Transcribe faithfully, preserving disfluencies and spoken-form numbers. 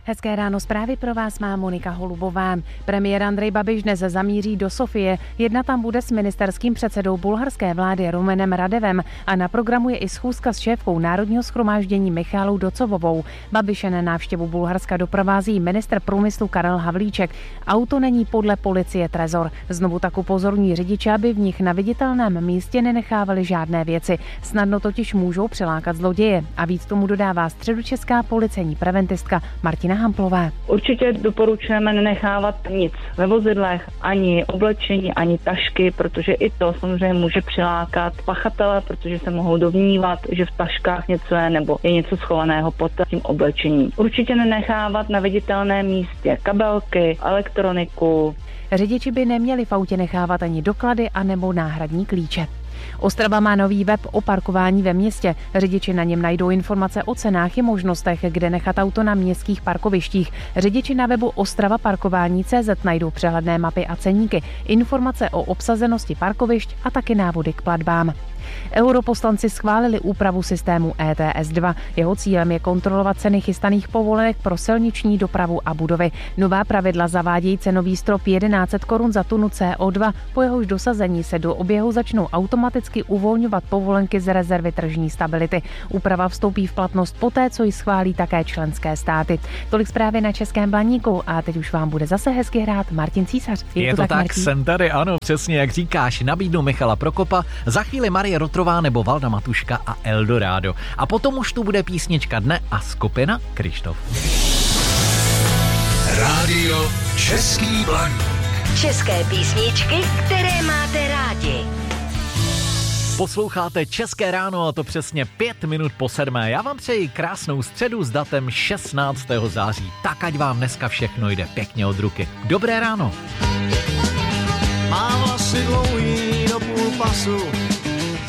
Hezké ráno, zprávy pro vás má Monika Holubová. Premiér Andrej Babiš dnes zamíří do Sofie. Jednat tam bude s ministerským předsedou bulharské vlády Rumenem Radevem a na programu je i schůzka s šéfkou Národního shromáždění Michailou Docovovou. Babiše na návštěvu Bulharska doprovází ministr průmyslu Karel Havlíček. Auto není podle policie trezor. Znovu tak upozorní řidiče, aby v nich na viditelném místě nenechávali žádné věci. Snadno totiž můžou přilákat zloděje. A víc tomu dodává středočeská policejní preventistka Martina Hamplová. Určitě doporučujeme nenechávat nic ve vozidlech, ani oblečení, ani tašky, protože i to samozřejmě může přilákat pachatele, protože se mohou domnívat, že v taškách něco je nebo je něco schovaného pod tím oblečením. Určitě nenechávat na viditelném místě kabelky, elektroniku. Řidiči by neměli v autě nechávat ani doklady anebo náhradní klíče. Ostrava má nový web o parkování ve městě. Řidiči na něm najdou informace o cenách i možnostech, kde nechat auto na městských parkovištích. Řidiči na webu Ostrava parkování tečka cé zet najdou přehledné mapy a ceníky, informace o obsazenosti parkovišť a taky návody k platbám. Europoslanci schválili úpravu systému E T S dva. Jeho cílem je kontrolovat ceny chystaných povolenek pro silniční dopravu a budovy. Nová pravidla zavádějí cenový strop jedenáct set korun za tunu C O dva, po jehož dosazení se do oběhu začnou automaticky uvolňovat povolenky z rezervy tržní stability. Úprava vstoupí v platnost poté, co ji schválí také členské státy. Tolik zprávy na Českém Blaníku a teď už vám bude zase hezky hrát Martin Císař. Je, je to, to tak, tak jsem tady, ano, přesně jak říkáš, nabídnu Michala Prokopa, za chvíli Marie Rotrová nebo Valda Matuška a Eldorado. A potom už tu bude písnička dne a skupina Krištof. Rádio Český Blaník. České písničky, které máte rádi. Posloucháte České ráno a to přesně pět minut po sedmé. Já vám přeji krásnou středu s datem šestnáctého září. Tak ať vám dneska všechno jde pěkně od ruky. Dobré ráno. Má vlasy dlouhý do půl pasu,